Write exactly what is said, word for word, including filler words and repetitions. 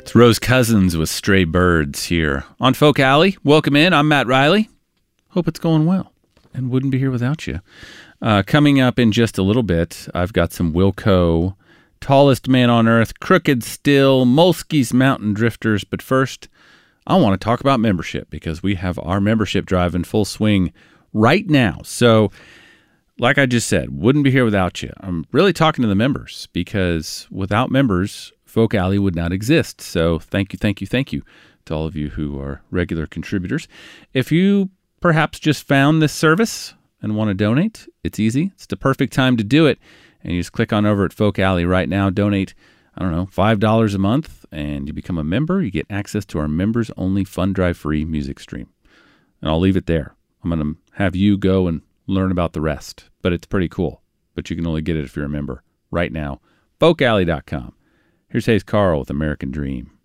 It's Rose Cousins with Stray Birds here on Folk Alley. Welcome in. I'm Matt Riley. Hope it's going well and wouldn't be here without you. Uh, coming up in just a little bit, I've got some Wilco, Tallest Man on Earth, Crooked Still, Molsky's Mountain Drifters. But first, I want to talk about membership because we have our membership drive in full swing right now. So, like I just said, wouldn't be here without you. I'm really talking to the members because without members, Folk Alley would not exist. So thank you, thank you, thank you to all of you who are regular contributors. If you perhaps just found this service and want to donate, it's easy. It's the perfect time to do it. And you just click on over at Folk Alley right now, donate, I don't know, five dollars a month, and you become a member. You get access to our members-only Fund Drive free music stream. And I'll leave it there. I'm going to have you go and learn about the rest. But it's pretty cool. But you can only get it if you're a member right now. folk alley dot com. Here's Hayes Carl with American Dream.